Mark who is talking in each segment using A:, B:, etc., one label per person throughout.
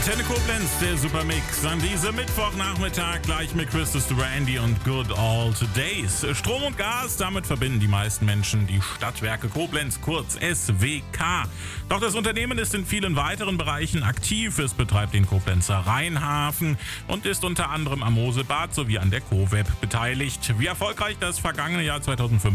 A: Antenne Koblenz, der Supermix an diesem Mittwochnachmittag gleich mit Christopher Randy und Good Old Days. Strom und Gas, damit verbinden die meisten Menschen die Stadtwerke Koblenz, kurz SWK. Doch das Unternehmen ist in vielen weiteren Bereichen aktiv. Es betreibt den Koblenzer Rheinhafen und ist unter anderem am Mosebad sowie an der CoWeb beteiligt. Wie erfolgreich das vergangene Jahr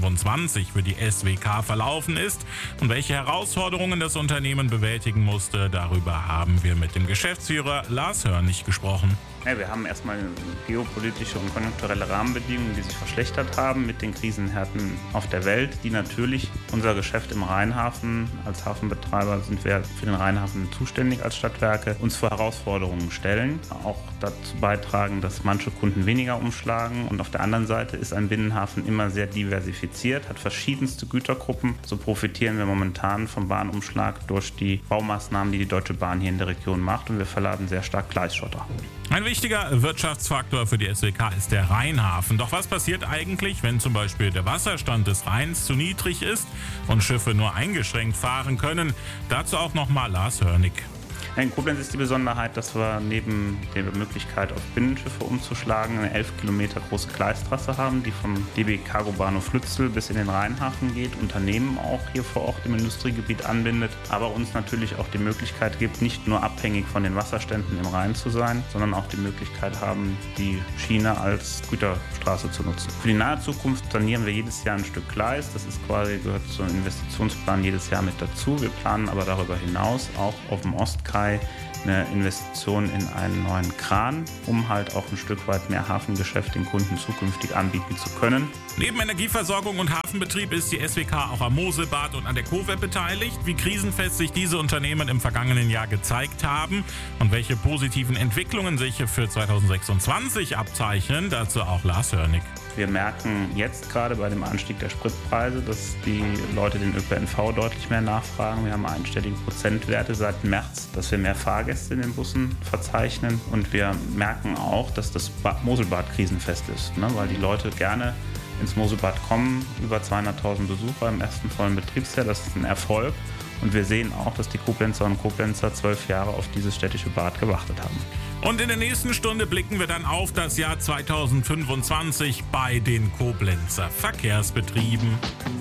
A: 2025 für die SWK verlaufen ist und welche Herausforderungen das Unternehmen bewältigen musste, darüber haben wir mit dem Geschäftsführer Lars Hörnig gesprochen.
B: Ja, wir haben erstmal geopolitische und konjunkturelle Rahmenbedingungen, die sich verschlechtert haben mit den Krisenhärten auf der Welt, die natürlich unser Geschäft im Rheinhafen, als Hafenbetreiber sind wir für den Rheinhafen zuständig als Stadtwerke, uns vor Herausforderungen stellen, auch dazu beitragen, dass manche Kunden weniger umschlagen. Und auf der anderen Seite ist ein Binnenhafen immer sehr diversifiziert, hat verschiedenste Gütergruppen. So profitieren wir momentan vom Bahnumschlag durch die Baumaßnahmen, die die Deutsche Bahn hier in der Region macht, und wir verladen sehr stark Gleisschotter.
A: Ein wichtiger Wirtschaftsfaktor für die SWK ist der Rheinhafen. Doch was passiert eigentlich, wenn zum Beispiel der Wasserstand des Rheins zu niedrig ist und Schiffe nur eingeschränkt fahren können? Dazu auch nochmal Lars Hörnig.
B: In Koblenz ist die Besonderheit, dass wir neben der Möglichkeit, auf Binnenschiffe umzuschlagen, eine 11 Kilometer große Gleistrasse haben, die vom DB Cargo Bahnhof Lützel bis in den Rheinhafen geht, Unternehmen auch hier vor Ort im Industriegebiet anbindet, aber uns natürlich auch die Möglichkeit gibt, nicht nur abhängig von den Wasserständen im Rhein zu sein, sondern auch die Möglichkeit haben, die Schiene als Güterstraße zu nutzen. Für die nahe Zukunft sanieren wir jedes Jahr ein Stück Gleis. Das ist quasi, gehört zum Investitionsplan jedes Jahr mit dazu. Wir planen aber darüber hinaus auch auf dem Ostkai eine Investition in einen neuen Kran, um halt auch ein Stück weit mehr Hafengeschäft den Kunden zukünftig anbieten zu können.
A: Neben Energieversorgung und Hafenbetrieb ist die SWK auch am Mosebad und an der CoWeb beteiligt. Wie krisenfest sich diese Unternehmen im vergangenen Jahr gezeigt haben und welche positiven Entwicklungen sich für 2026 abzeichnen, dazu auch Lars Hörnig.
B: Wir merken jetzt gerade bei dem Anstieg der Spritpreise, dass die Leute den ÖPNV deutlich mehr nachfragen. Wir haben einstellige Prozentwerte seit März, dass wir mehr Fahrgäste in den Bussen verzeichnen. Und wir merken auch, dass das Mosebad krisenfest ist, weil die Leute gerne ins Mosebad kommen. Über 200.000 Besucher im ersten vollen Betriebsjahr, das ist ein Erfolg. Und wir sehen auch, dass die Koblenzer und Koblenzer 12 Jahre auf dieses städtische Bad gewartet haben.
A: Und in der nächsten Stunde blicken wir dann auf das Jahr 2025 bei den Koblenzer Verkehrsbetrieben.